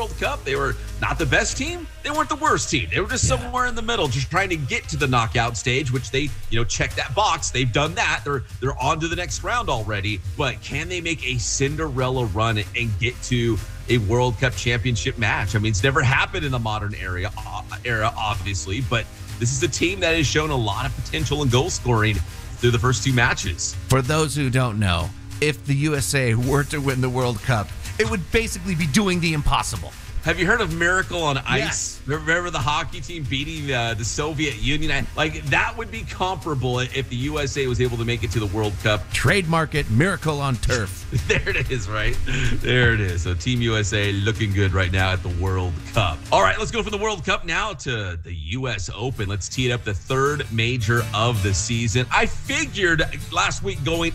World Cup. They were not the best team. They weren't the worst team. They were just somewhere in the middle, just trying to get to the knockout stage, which they, check that box. They've done that. They're on to the next round already. But can they make a Cinderella run and get to a World Cup championship match? I mean, it's never happened in the modern era, obviously, but this is a team that has shown a lot of potential in goal scoring through the first two matches. For those who don't know, if the USA were to win the World Cup, it would basically be doing the impossible. Have you heard of Miracle on Ice? Yes. Remember the hockey team beating the Soviet Union? Like, that would be comparable if the USA was able to make it to the World Cup. Trademark it, Miracle on Turf. There it is, right? There it is. So Team USA looking good right now at the World Cup. All right, let's go from the World Cup now to the U.S. Open. Let's tee it up, the third major of the season. I figured last week going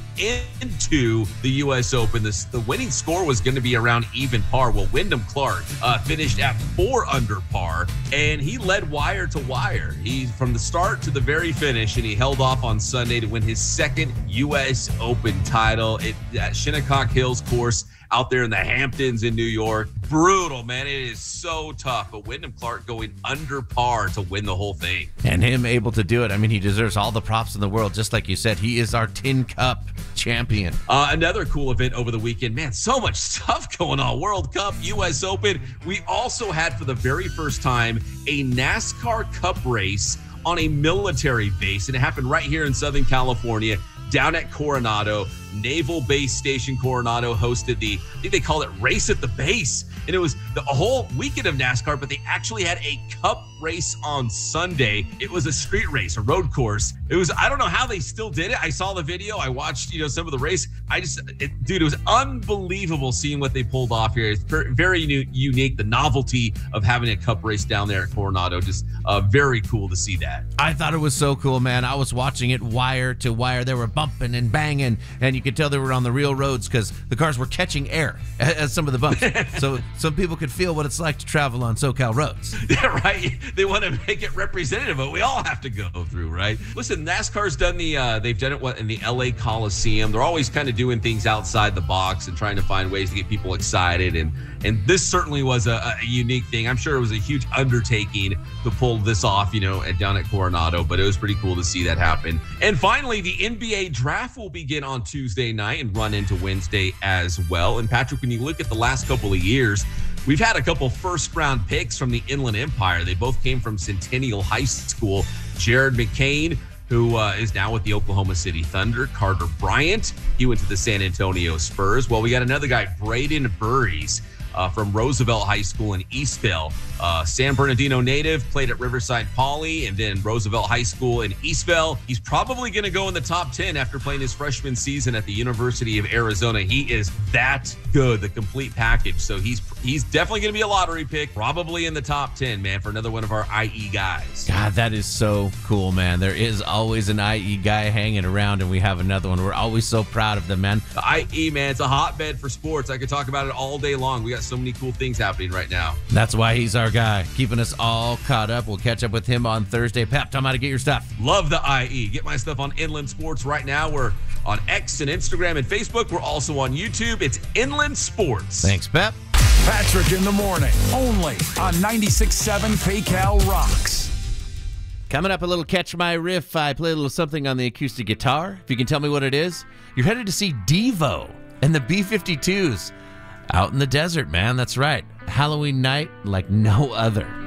into the U.S. Open, the winning score was going to be around even par. Well, Wyndham Clark finished at 4 under par, and he led wire to wire. He from the start to the very finish, and he held off on Sunday to win his second U.S. Open title at Shinnecock Hills course out there in the Hamptons in New York. Brutal, man. It is so tough. But Wyndham Clark going under par to win the whole thing. And him able to do it. I mean, he deserves all the props in the world. Just like you said, he is our Tin Cup champion. Another cool event over the weekend. Man, so much stuff going on. World Cup, U.S. Open. We also had, for the very first time, a NASCAR Cup race on a military base. And it happened right here in Southern California, down at Coronado. Naval Base Station Coronado hosted I think they called it Race at the Base. And it was a whole weekend of NASCAR, but they actually had a cup race on Sunday. It was a street race, a road course. I don't know how they still did it. I saw the video. I watched, some of the race. Dude, it was unbelievable seeing what they pulled off here. It's very unique. The novelty of having a cup race down there at Coronado, just very cool to see that. I thought it was so cool, man. I was watching it wire to wire. They were bumping and banging, and you could tell they were on the real roads because the cars were catching air at some of the bumps. So some people could feel what it's like to travel on SoCal roads. Yeah, right. They want to make it representative, but we all have to go through, right? Listen, NASCAR's done they've done it in the LA Coliseum. They're always kind of doing things outside the box and trying to find ways to get people excited. And this certainly was a unique thing. I'm sure it was a huge undertaking to pull this off, down at Coronado, but it was pretty cool to see that happen. And finally, the NBA draft will begin on Tuesday night and run into Wednesday as well. And Patrick, when you look at the last couple of years, we've had a couple first-round picks from the Inland Empire. They both came from Centennial High School. Jared McCain, who is now with the Oklahoma City Thunder. Carter Bryant, he went to the San Antonio Spurs. Well, we got another guy, Braden Burries, from Roosevelt High School in Eastville. San Bernardino native, played at Riverside Poly and then Roosevelt High School in Eastville. He's probably going to go in the top 10 after playing his freshman season at the University of Arizona. He is that good, the complete package. So he's definitely going to be a lottery pick, probably in the top 10, man, for another one of our IE guys. God, that is so cool, man. There is always an IE guy hanging around, and we have another one. We're always so proud of them, man. The IE, man, it's a hotbed for sports. I could talk about it all day long. We got so many cool things happening right now. That's why he's our guy, keeping us all caught up. We'll catch up with him on Thursday. Pep, tell him how to get your stuff. Love the IE. Get my stuff on Inland Sports right now. We're on X and Instagram and Facebook. We're also on YouTube. It's Inland Sports. Thanks, Pep. Patrick in the morning, only on 96.7 PayCal Rocks. Coming up, a little Catch My Riff. I play a little something on the acoustic guitar. If you can tell me what it is, you're headed to see Devo and the B-52s out in the desert, man. That's right. Halloween night like no other.